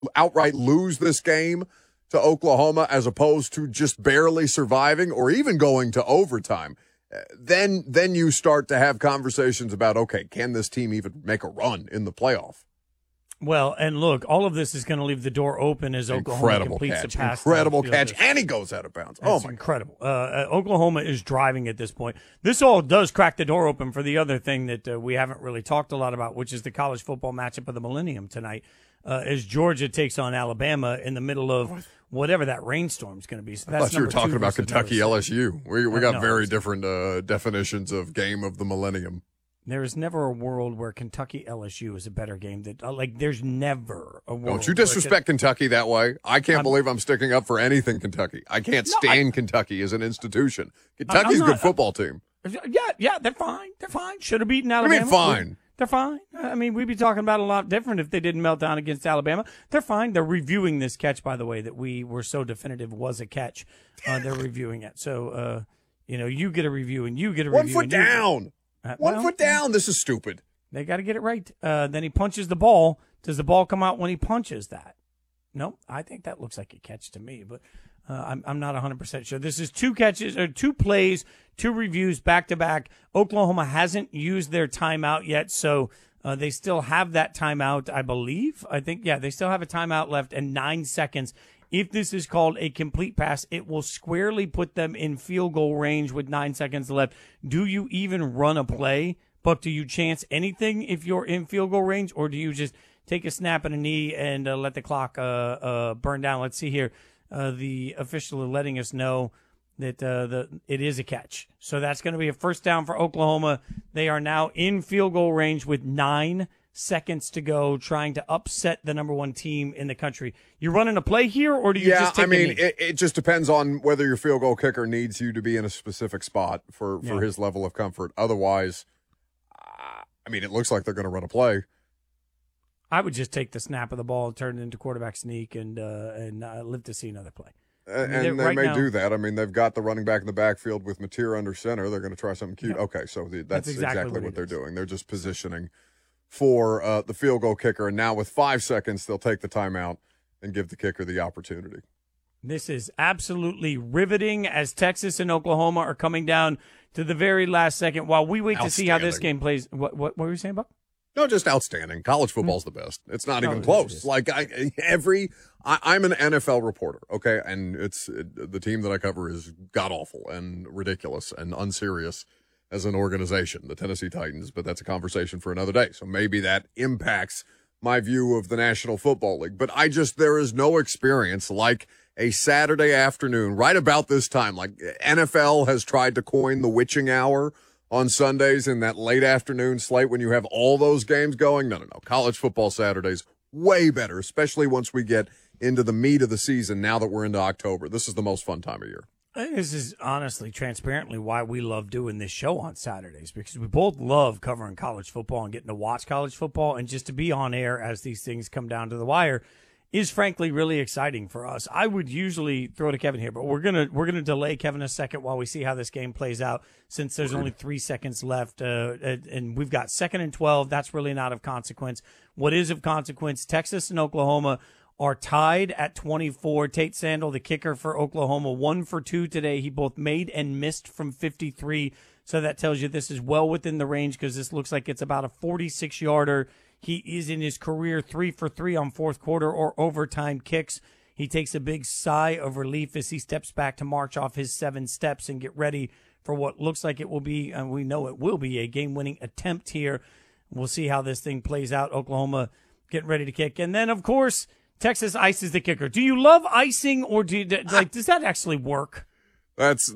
outright lose this game to Oklahoma as opposed to just barely surviving or even going to overtime, then you start to have conversations about, okay, can this team even make a run in the playoff? Well, and look, all of this is going to leave the door open as Oklahoma completes the pass. Incredible catch, and he goes out of bounds. That's incredible. Oklahoma is driving at this point. This all does crack the door open for the other thing that we haven't really talked a lot about, which is the college football matchup of the millennium tonight, as Georgia takes on Alabama in the middle of whatever that rainstorm is going to be. So I thought you were talking about Kentucky LSU. We got very different definitions of game of the millennium. There is never a world where Kentucky LSU is a better game. There's never a world. Don't you disrespect Kentucky that way. I can't believe I'm sticking up for anything Kentucky. I can't stand Kentucky as an institution. Kentucky's a good football team. Yeah, they're fine. They're fine. Should have beaten Alabama. I mean, fine. They're fine. I mean, we'd be talking about a lot different if they didn't melt down against Alabama. They're fine. They're reviewing this catch, by the way, that we were so definitive was a catch. They're reviewing it. So, you get a review and you get a review. 1 foot down. 1 foot down. This is stupid. They got to get it right. Then he punches the ball. Does the ball come out when he punches that? No, I think that looks like a catch to me, but I'm not 100% sure. This is two catches or two plays, two reviews back to back. Oklahoma hasn't used their timeout yet, so they still have that timeout, I believe. They still have a timeout left and 9 seconds. If this is called a complete pass, it will squarely put them in field goal range with 9 seconds left. Do you even run a play? Buck, do you chance anything if you're in field goal range, or do you just take a snap and a knee and let the clock burn down? Let's see here. The official is letting us know that it is a catch. So that's going to be a first down for Oklahoma. They are now in field goal range with 9 seconds to go, trying to upset the number one team in the country. You running a play here, or do you just take it just depends on whether your field goal kicker needs you to be in a specific spot for his level of comfort. Otherwise, it looks like they're going to run a play. I would just take the snap of the ball, turn it into quarterback sneak, and live to see another play. And they may do that. They've got the running back in the backfield with Mateer under center. They're going to try something cute. Yeah. Okay, so that's exactly what they're doing. They're just positioning for the field goal kicker, and now with 5 seconds, they'll take the timeout and give the kicker the opportunity. This is absolutely riveting as Texas and Oklahoma are coming down to the very last second while we wait to see how this game plays. What were you saying, Buck? No, just outstanding. College football's the best. It's not even close. I'm an NFL reporter, okay, and the team that I cover is god awful and ridiculous and unserious as an organization, the Tennessee Titans, but that's a conversation for another day. So maybe that impacts my view of the National Football League. But there is no experience like a Saturday afternoon right about this time. Like NFL has tried to coin the witching hour on Sundays in that late afternoon slate when you have all those games going. No. College football Saturdays, way better, especially once we get into the meat of the season now that we're into October. This is the most fun time of year. This is honestly, transparently, why we love doing this show on Saturdays, because we both love covering college football and getting to watch college football, and just to be on air as these things come down to the wire is frankly really exciting for us. I would usually throw to Kevin here, but we're gonna delay Kevin a second while we see how this game plays out, since there's only 3 seconds left, and we've got 2nd and 12. That's really not of consequence. What is of consequence? Texas and Oklahoma are tied at 24. Tate Sandel, the kicker for Oklahoma, 1 for 2 today. He both made and missed from 53. So that tells you this is well within the range, because this looks like it's about a 46-yarder. He is in his career 3 for 3 on fourth quarter or overtime kicks. He takes a big sigh of relief as he steps back to march off his 7 steps and get ready for what looks like it will be, and we know it will be, a game-winning attempt here. We'll see how this thing plays out. Oklahoma getting ready to kick. And then, of course, Texas ices the kicker. Do you love icing, or does that actually work? That's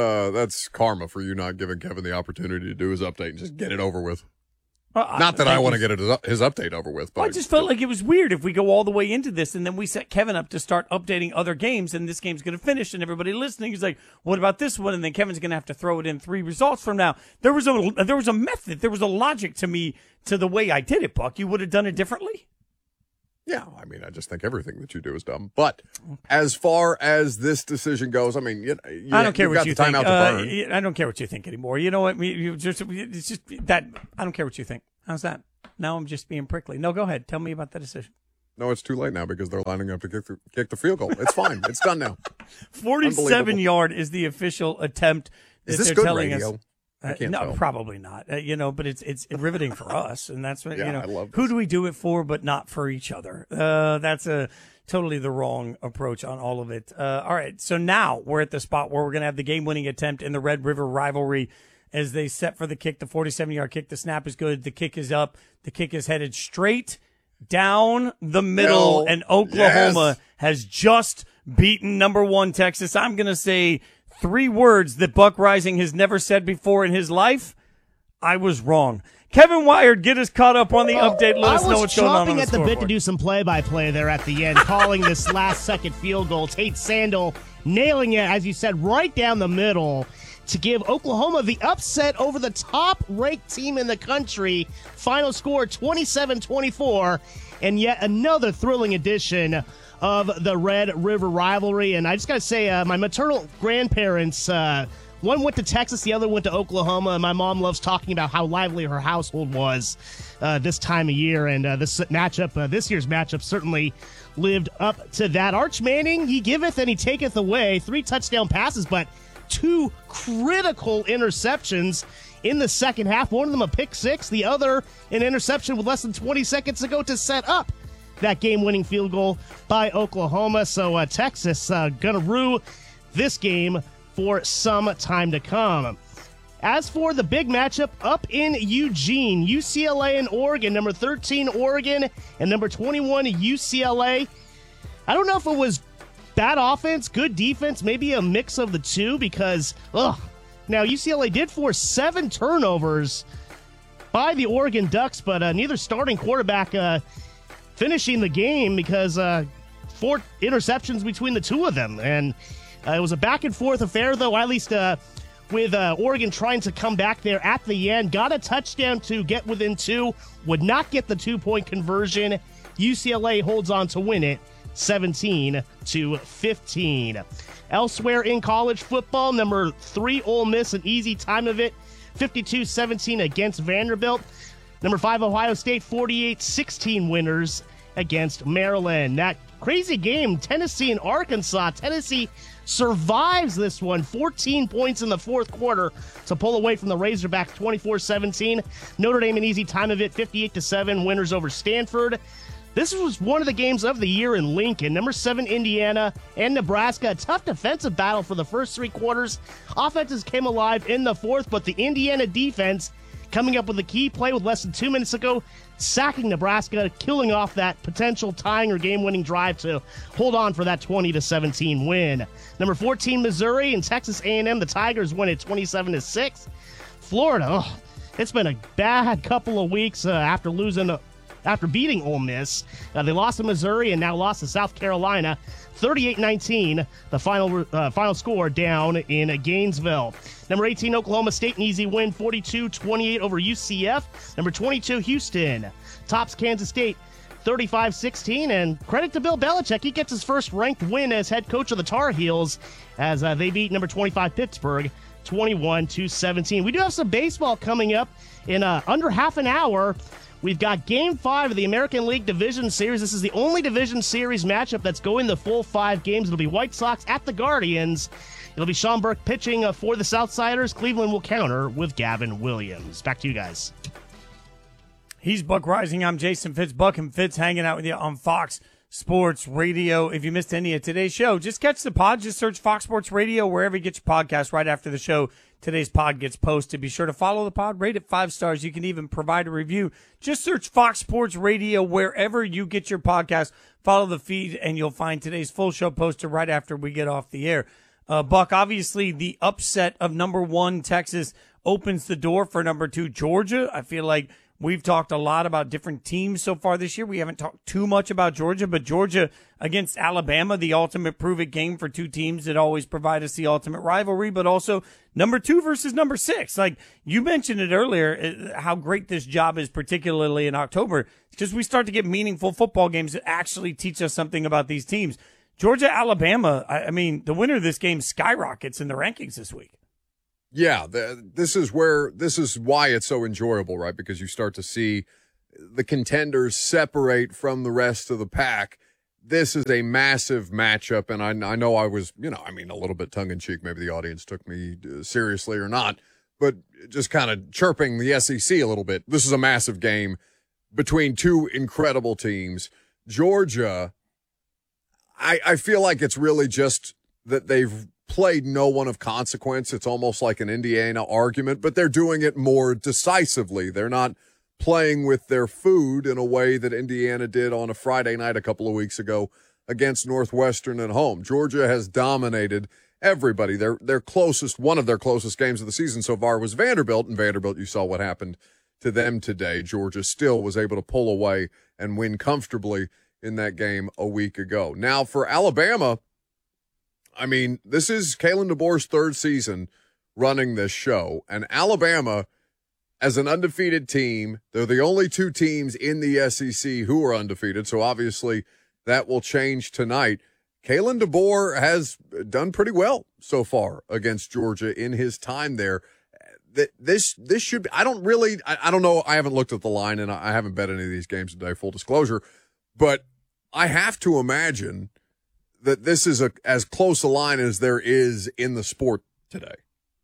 karma for you not giving Kevin the opportunity to do his update and just get it over with. Not that I want to get his update over with, but I just felt like it was weird if we go all the way into this and then we set Kevin up to start updating other games, and this game's going to finish, and everybody listening is like, "What about this one?" And then Kevin's going to have to throw it in 3 results from now. There was a method, there was a logic to me to the way I did it. Buck, you would have done it differently. Yeah, I just think everything that you do is dumb. But as far as this decision goes, I don't care what you think. I don't care what you think anymore. You know what? It's just that I don't care what you think. How's that? Now I'm just being prickly. No, go ahead. Tell me about the decision. No, it's too late now because they're lining up to kick the field goal. It's fine. It's done now. 47-yard is the official attempt. Is this good radio? Us, no, tell. Probably not. But it's riveting for us, and that's what I love this. Who do we do it for, but not for each other? That's totally the wrong approach on all of it. All right, so now we're at the spot where we're going to have the game-winning attempt in the Red River rivalry as they set for the kick. The 47-yard kick. The snap is good. The kick is up. The kick is headed straight down the middle, and Oklahoma has just beaten number 1 Texas. I'm going to say 3 words that Buck Rising has never said before in his life. I was wrong. Kevin Wired, get us caught up on the update. Let us know what's going on. I was chomping at the bit to do some play-by-play there at the end, calling this last-second field goal. Tate Sandel nailing it, as you said, right down the middle to give Oklahoma the upset over the top-ranked team in the country. Final score 27-24, and yet another thrilling edition of the Red River rivalry. And I just got to say, my maternal grandparents, one went to Texas, the other went to Oklahoma, and my mom loves talking about how lively her household was this time of year. And this year's matchup certainly lived up to that. Arch Manning, he giveth and he taketh away. 3 touchdown passes, but 2 critical interceptions in the second half. One of them a pick 6, the other an interception with less than 20 seconds to go to set up that game-winning field goal by Oklahoma. So Texas gonna rue this game for some time to come. As for the big matchup up in Eugene, UCLA and Oregon, number 13 Oregon and number 21 UCLA. I don't know if it was bad offense, good defense, maybe a mix of the two, because, now UCLA did force 7 turnovers by the Oregon Ducks, but neither starting quarterback finishing the game because 4 interceptions between the two of them. And it was a back-and-forth affair, though, at least with Oregon trying to come back there at the end. Got a touchdown to get within 2, would not get the 2-point conversion. UCLA holds on to win it 17-15. Elsewhere in college football, number 3 Ole Miss, an easy time of it, 52-17 against Vanderbilt. Number 5 Ohio State, 48-16 winners against Maryland. That crazy game, Tennessee and Arkansas. Tennessee survives this one, 14 points in the fourth quarter to pull away from the Razorbacks, 24-17. Notre Dame, an easy time of it, 58-7 winners over Stanford. This was one of the games of the year in Lincoln. Number 7 Indiana and Nebraska, a tough defensive battle for the first 3 quarters. Offenses came alive in the fourth, but the Indiana defense coming up with a key play with less than 2 minutes to go, sacking Nebraska, killing off that potential tying or game-winning drive to hold on for that 20-17 win. Number 14 Missouri and Texas A&M, the Tigers win it 27-6. Florida, it's been a bad couple of weeks after beating Ole Miss. They lost to Missouri and now lost to South Carolina, 38-19, the final score down in Gainesville. Number 18, Oklahoma State, an easy win, 42-28 over UCF. Number 22, Houston tops Kansas State, 35-16. And credit to Bill Belichick, he gets his first ranked win as head coach of the Tar Heels as they beat number 25, Pittsburgh, 21-17. We do have some baseball coming up in under half an hour. We've got Game 5 of the American League Division Series. This is the only Division Series matchup that's going the full 5 games. It'll be White Sox at the Guardians. It'll be Sean Burke pitching for the Southsiders. Cleveland will counter with Gavin Williams. Back to you guys. He's Buck Rising. I'm Jason Fitz. Buck and Fitz hanging out with you on Fox Sports Radio. If you missed any of today's show, just catch the pod. Just search Fox Sports Radio wherever you get your podcast. Right after the show, today's pod gets posted. Be sure to follow the pod. Rate it 5 stars. You can even provide a review. Just search Fox Sports Radio wherever you get your podcast. Follow the feed, and you'll find today's full show posted right after we get off the air. Buck, obviously the upset of number 1 Texas opens the door for number 2 Georgia. I feel like we've talked a lot about different teams so far this year. We haven't talked too much about Georgia, but Georgia against Alabama, the ultimate prove-it game for 2 teams that always provide us the ultimate rivalry, but also number 2 versus number 6. Like you mentioned it earlier, how great this job is, particularly in October, because we start to get meaningful football games that actually teach us something about these teams. Georgia, Alabama, I mean, the winner of this game skyrockets in the rankings this week. Yeah, this is why it's so enjoyable, right? Because you start to see the contenders separate from the rest of the pack. This is a massive matchup, and I know I was, a little bit tongue-in-cheek. Maybe the audience took me seriously or not, but just kind of chirping the SEC a little bit. This is a massive game between two incredible teams. Georgia, I feel like it's really just that they've played no one of consequence. It's almost like an Indiana argument, but they're doing it more decisively. They're not playing with their food in a way that Indiana did on a Friday night a couple of weeks ago against Northwestern at home. Georgia has dominated everybody. One of their closest games of the season so far was Vanderbilt, and Vanderbilt, you saw what happened to them today. Georgia still was able to pull away and win comfortably in that game a week ago. Now for Alabama, this is Kalen DeBoer's third season running this show, and Alabama, as an undefeated team, they're the only two teams in the SEC who are undefeated, so obviously that will change tonight. Kalen DeBoer has done pretty well so far against Georgia in his time there. This should be, I don't know, I haven't looked at the line, and I haven't bet any of these games today, full disclosure, but I have to imagine that this is as close a line as there is in the sport today.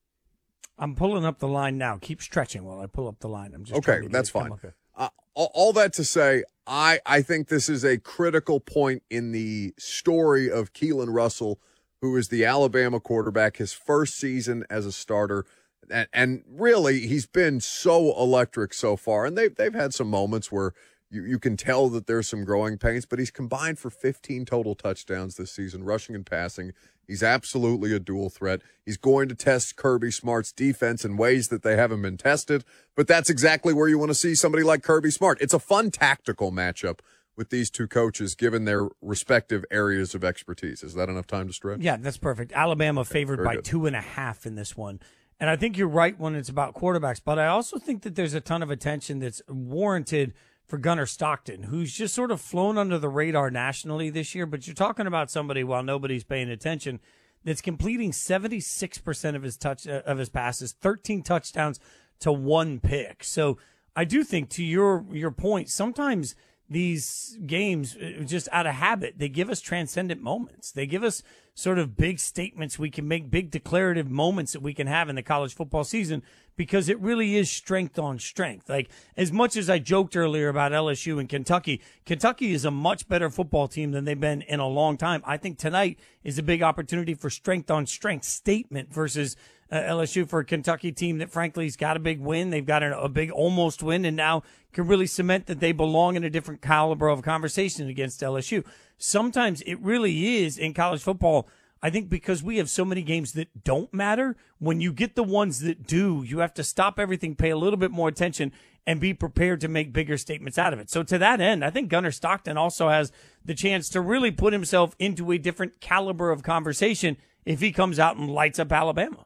I'm pulling up the line now. Keep stretching while I pull up the line. I'm just okay. That's fine. All that to say, I think this is a critical point in the story of Keelan Russell, who is the Alabama quarterback, his first season as a starter, and really he's been so electric so far. And they've had some moments where you can tell that there's some growing pains, but he's combined for 15 total touchdowns this season, rushing and passing. He's absolutely a dual threat. He's going to test Kirby Smart's defense in ways that they haven't been tested, but that's exactly where you want to see somebody like Kirby Smart. It's a fun tactical matchup with these two coaches, given their respective areas of expertise. Is that enough time to stretch? Yeah, that's perfect. Alabama favored by 2.5 in this one. And I think you're right when it's about quarterbacks, but I also think that there's a ton of attention that's warranted for Gunnar Stockton, who's just sort of flown under the radar nationally this year. But you're talking about somebody, while nobody's paying attention, that's completing 76% of his passes, 13 touchdowns to 1 pick. So I do think, to your point, sometimes these games, just out of habit, they give us transcendent moments. They give us sort of big statements we can make, big declarative moments that we can have in the college football season, because it really is strength on strength. Like, as much as I joked earlier about LSU and Kentucky is a much better football team than they've been in a long time. I think tonight is a big opportunity for strength on strength statement versus LSU, for a Kentucky team that frankly has got a big win. They've got a big almost win, and now can really cement that they belong in a different caliber of conversation against LSU. Sometimes it really is in college football, I think, because we have so many games that don't matter. When you get the ones that do, you have to stop everything, pay a little bit more attention, and be prepared to make bigger statements out of it. So to that end, I think Gunnar Stockton also has the chance to really put himself into a different caliber of conversation if he comes out and lights up Alabama.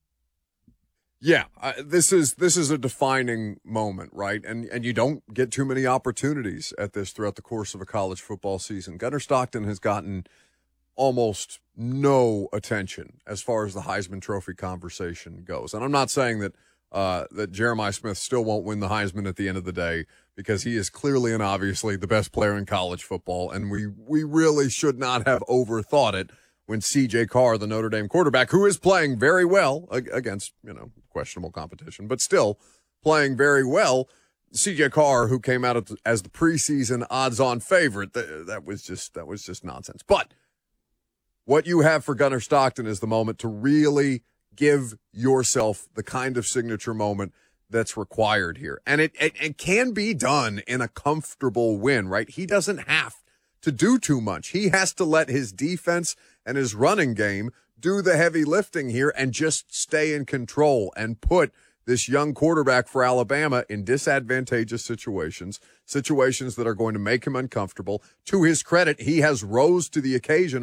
Yeah, this is a defining moment, right? And you don't get too many opportunities at this throughout the course of a college football season. Gunnar Stockton has gotten almost no attention as far as the Heisman Trophy conversation goes. And I'm not saying that that Jeremiah Smith still won't win the Heisman at the end of the day, because he is clearly and obviously the best player in college football, and we really should not have overthought it when C.J. Carr, the Notre Dame quarterback, who is playing very well against, questionable competition, but still playing very well, C.J. Carr, who came out as the preseason odds-on favorite, that was just nonsense. But what you have for Gunnar Stockton is the moment to really give yourself the kind of signature moment that's required here. And it can be done in a comfortable win, right? He doesn't have to do too much. He has to let his defense and his running game do the heavy lifting here and just stay in control and put this young quarterback for Alabama in disadvantageous situations that are going to make him uncomfortable. To his credit, he has risen to the occasion,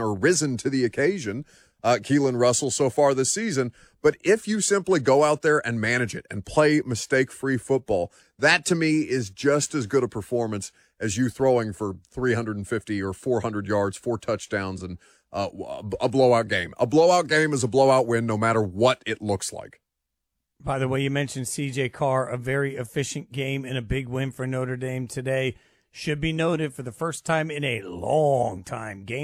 Keelan Russell, so far this season. But if you simply go out there and manage it and play mistake-free football, that to me is just as good a performance as you throwing for 350 or 400 yards, 4 touchdowns, and a blowout game. A blowout game is a blowout win no matter what it looks like. By the way, you mentioned C.J. Carr, a very efficient game and a big win for Notre Dame today. Should be noted for the first time in a long time, game